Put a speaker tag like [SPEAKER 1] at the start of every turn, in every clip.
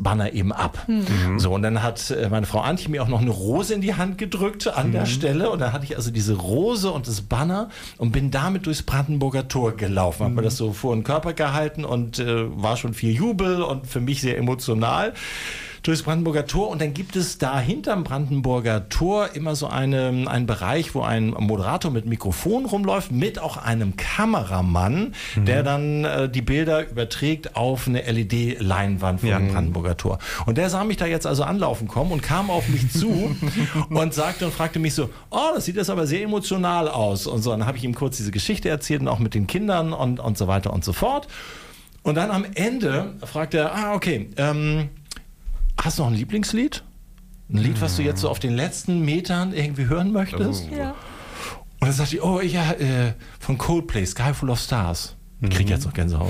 [SPEAKER 1] Banner eben ab. So, und dann hat meine Frau Antje mir auch noch eine Rose in die Hand gedrückt an der Stelle und dann hatte ich also diese Rose und das Banner und bin damit durchs Brandenburger Tor gelaufen. Habe mir das so vor den Körper gehalten und war schon viel Jubel und für mich sehr emotional durchs Brandenburger Tor. Und dann gibt es da hinterm Brandenburger Tor immer so einen Bereich, wo ein Moderator mit Mikrofon rumläuft, mit auch einem Kameramann, der dann die Bilder überträgt auf eine LED-Leinwand vor dem Brandenburger Tor. Und der sah mich da jetzt also anlaufen kommen und kam auf mich zu und sagte und fragte mich so, oh, das sieht jetzt aber sehr emotional aus. Und so, dann habe ich ihm kurz diese Geschichte erzählt und auch mit den Kindern und so weiter und so fort. Und dann am Ende fragte er, okay, hast du noch ein Lieblingslied? Ein Lied, was du jetzt so auf den letzten Metern irgendwie hören möchtest?
[SPEAKER 2] Ja.
[SPEAKER 1] Und dann sagte ich, von Coldplay, Sky Full of Stars. Ich krieg jetzt noch Gänsehaut.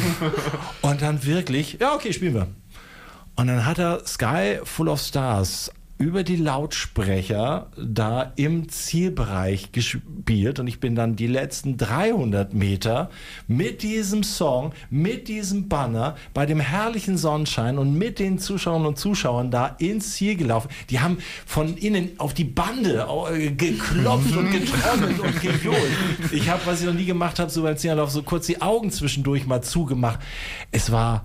[SPEAKER 1] Und dann wirklich, ja, okay, spielen wir. Und dann hat er Sky Full of Stars über die Lautsprecher da im Zielbereich gespielt und ich bin dann die letzten 300 Meter mit diesem Song, mit diesem Banner, bei dem herrlichen Sonnenschein und mit den Zuschauerinnen und Zuschauern da ins Ziel gelaufen. Die haben von innen auf die Bande geklopft und getrommelt und gejohlt. Ich habe, was ich noch nie gemacht habe, so beim Zielerlauf, so kurz die Augen zwischendurch mal zugemacht. Es war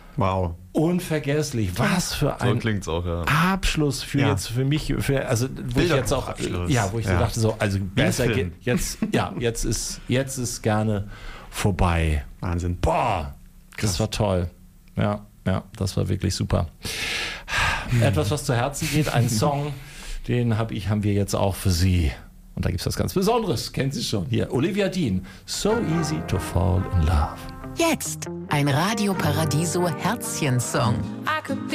[SPEAKER 1] unvergesslich. Was für ein Abschluss für jetzt für mich, also wo ich jetzt auch wo ich so dachte, so, also besser geht jetzt ist gerne vorbei.
[SPEAKER 3] Wahnsinn.
[SPEAKER 1] Boah, das war toll. Ja, das war wirklich super. Etwas, was zu Herzen geht, ein Song, den haben wir jetzt auch für Sie. Und da gibt es was ganz Besonderes, kennen Sie schon. Hier, Olivia Dean, So Easy to Fall in Love.
[SPEAKER 4] Jetzt ein Radio Paradiso Herzchen-Song.